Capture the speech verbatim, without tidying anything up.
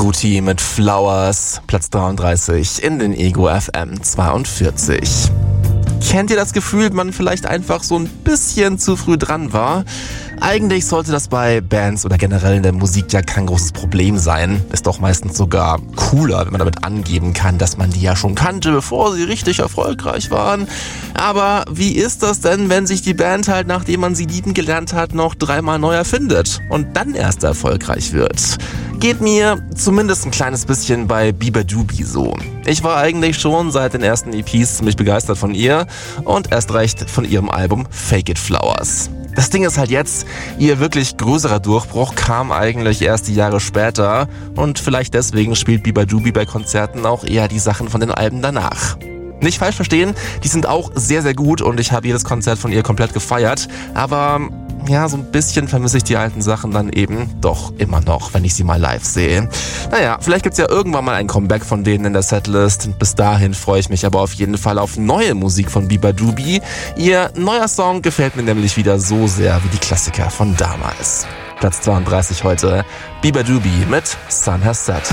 Guti mit Flowers, Platz dreiunddreißig in den Ego F M zweiundvierzig. Kennt ihr das Gefühl, man vielleicht einfach so ein bisschen zu früh dran war? Eigentlich sollte das bei Bands oder generell in der Musik ja kein großes Problem sein. Ist doch meistens sogar cooler, wenn man damit angeben kann, dass man die ja schon kannte, bevor sie richtig erfolgreich waren. Aber wie ist das denn, wenn sich die Band halt, nachdem man sie lieben gelernt hat, noch dreimal neu erfindet und dann erst erfolgreich wird? Geht mir zumindest ein kleines bisschen bei Beabadoobee so. Ich war eigentlich schon seit den ersten E Ps ziemlich begeistert von ihr und erst recht von ihrem Album Fake It Flowers. Das Ding ist halt jetzt, ihr wirklich größerer Durchbruch kam eigentlich erst die Jahre später und vielleicht deswegen spielt Beabadoobee bei Konzerten auch eher die Sachen von den Alben danach. Nicht falsch verstehen, die sind auch sehr, sehr gut und ich habe jedes Konzert von ihr komplett gefeiert, aber ja, so ein bisschen vermisse ich die alten Sachen dann eben doch immer noch, wenn ich sie mal live sehe. Naja, vielleicht gibt's ja irgendwann mal ein Comeback von denen in der Setlist. Bis dahin freue ich mich aber auf jeden Fall auf neue Musik von Beabadoobee. Ihr neuer Song gefällt mir nämlich wieder so sehr wie die Klassiker von damals. Platz zweiunddreißig heute, Beabadoobee mit Sun Has Set.